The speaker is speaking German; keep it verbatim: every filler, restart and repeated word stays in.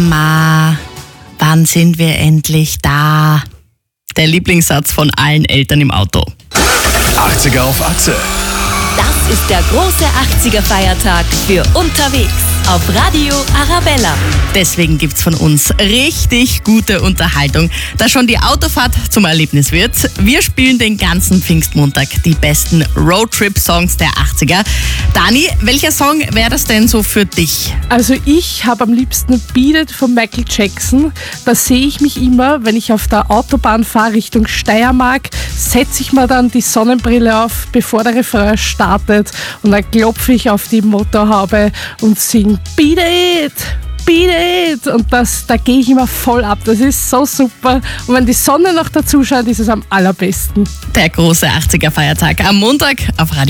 Ma, wann sind wir endlich da? Der Lieblingssatz von allen Eltern im Auto. achtziger auf Achse. Das ist der große achtziger-Feiertag für unterwegs auf Radio Arabella. Deswegen gibt's von uns richtig gute Unterhaltung, da schon die Autofahrt zum Erlebnis wird. Wir spielen den ganzen Pfingstmontag die besten Roadtrip-Songs der achtziger. Dani, welcher Song wäre das denn so für dich? Also ich habe am liebsten Beat It von Michael Jackson. Da sehe ich mich immer, wenn ich auf der Autobahn fahre Richtung Steiermark, setze ich mir dann die Sonnenbrille auf, bevor der Refrain startet, und dann klopfe ich auf die Motorhaube und singe Beat It! Beat It! Und das, da gehe ich immer voll ab. Das ist so super. Und wenn die Sonne noch dazu scheint, ist es am allerbesten. Der große achtziger-Feiertag am Montag auf Radio